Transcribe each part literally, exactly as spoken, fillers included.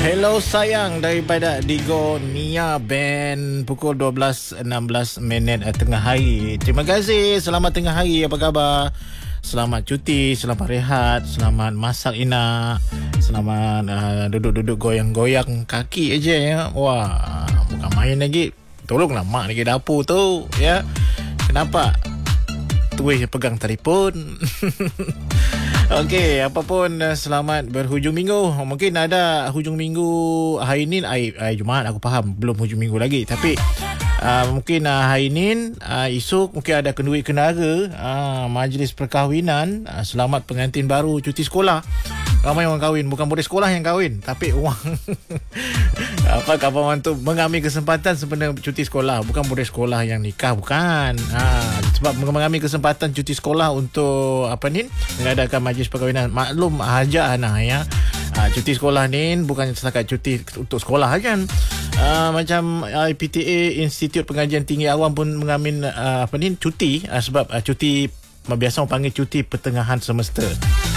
Hello sayang daripada Digo Nia Band. Pukul dua belas enam belas minit tengah hari. Terima kasih. Selamat tengah hari. Apa khabar? Selamat cuti, selamat rehat, selamat masak Ina, selamat uh, duduk-duduk goyang-goyang kaki aja ya. Wah, bukan main lagi. Tolonglah mak lagi dapur tu ya. Kenapa? Tuih pegang telefon. Okey, apapun, selamat berhujung minggu. Mungkin ada hujung minggu hari ni, hari, hari Jumaat aku faham, belum hujung minggu lagi. Tapi uh, mungkin uh, hari ni, uh, esok mungkin ada kenduri kendara, uh, majlis perkahwinan, uh, selamat pengantin baru cuti sekolah. Ramai orang kahwin, bukan budak sekolah yang kahwin, tapi orang apa kawan tu mengambil kesempatan sebenarnya cuti sekolah, bukan budak sekolah yang nikah, bukan. Ha, sebab mengambil kesempatan cuti sekolah untuk apa ni? Mengadakan majlis perkahwinan. Maklum aja Ana ya. Ha, cuti sekolah ni bukan setakat cuti untuk sekolah kan. Uh, macam I P T A, Institut Pengajian Tinggi Awam pun mengambil uh, apa ni cuti uh, sebab uh, cuti biasa orang panggil cuti pertengahan semester.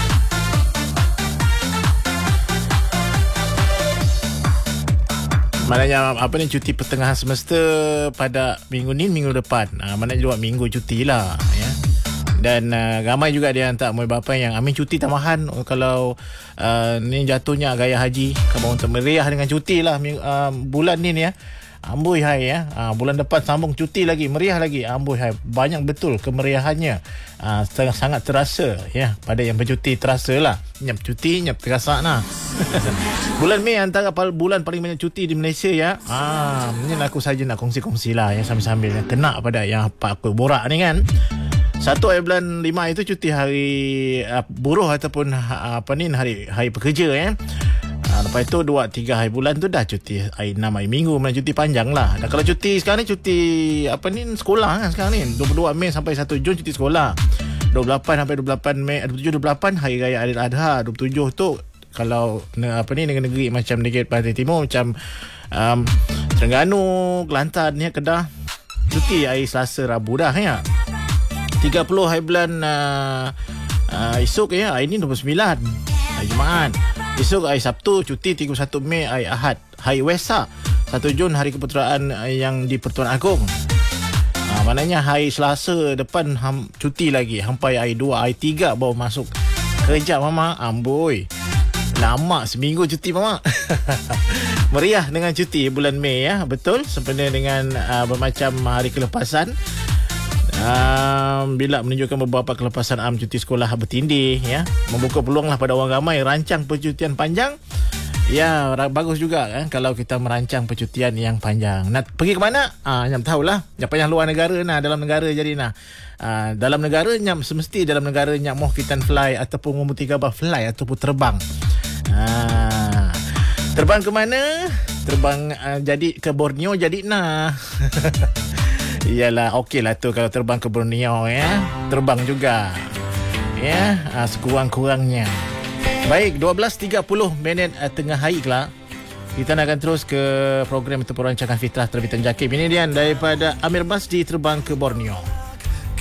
Maknanya apa ni cuti pertengahan semester pada minggu ni, minggu depan. Ha, maknanya dua minggu cuti lah ya. Dan uh, ramai juga dia hantar mak bapa yang ambil cuti tambahan. Kalau uh, ni jatuhnya gaya haji, kamu untuk meriah dengan cuti lah uh, bulan ni ya. Amboi hai ya. Uh, bulan depan sambung cuti lagi, meriah lagi. Amboi hai. Banyak betul kemeriahannya. Uh, sangat, sangat terasa ya. Pada yang bercuti terasa lah. Nyap cuti, nyap terasa nah. Bulan Mei antara bulan paling banyak cuti di Malaysia ya. Ah, ini aku saja nak kongsi-kongsi lah ya, sambil-sambil yang kena pada yang apa aku borak ni kan. Satu hari bulan lima itu cuti hari uh, buruh ataupun uh, apa ni hari hari pekerja ya. Uh, lepas itu dua tiga hari bulan tu dah cuti hari enam hari minggu, mana cuti panjang lah. Dan kalau cuti sekarang ni cuti apa ni sekolah kan sekarang ni dua puluh dua Mei sampai satu Jun cuti sekolah. dua puluh lapan sampai dua puluh lapan Mei, dua puluh tujuh dua puluh lapan hari raya Ailadha. dua puluh tujuh tu kalau apa ni negeri-negeri macam negeri Pantai Timur macam um, Terengganu, Kelantan ni Kedah cuti hari Selasa Rabu dah ya. tiga puluh hari bulan uh, uh, esok ya, hari ni dua puluh sembilan hari Jumaat. Esok hari Sabtu cuti, tiga puluh satu Mei hari Ahad. Hari Wesak satu Jun hari keputeraan yang di Pertuan Agong. Uh, maknanya hari Selasa depan ham, cuti lagi sampai hari dua, hari tiga baru masuk kerja mama. Amboi. Lama seminggu cuti mama. Meriah dengan cuti bulan Mei ya. Betul, sempena dengan uh, bermacam hari kelepasan. Uh, bila menunjukkan beberapa kelepasan am cuti sekolah bertindih ya, membuka peluang lah pada orang ramai rancang percutian panjang. Ya, bagus juga kan kalau kita merancang percutian yang panjang. Nak pergi ke mana? Ah, nyam tahulah. Yang panjang luar negara nah, dalam negara jadi nah. Ah, dalam negara nyam semesti dalam negara nyam moh kita fly ataupun ngomong tiga bah fly ataupun terbang. Ah, terbang ke mana? Terbang uh, jadi ke Borneo jadi nah. Iyalah, okey lah tu kalau terbang ke Borneo ya. Terbang juga. Ya, uh, sekurang-kurangnya. Baik, dua belas tiga puluh minit uh, tengah hari kelak. Kita nak akan terus ke program ataupun rancangan Fitrah Terbitan Jakib. Ini dia daripada Amir Basdi terbang ke Borneo.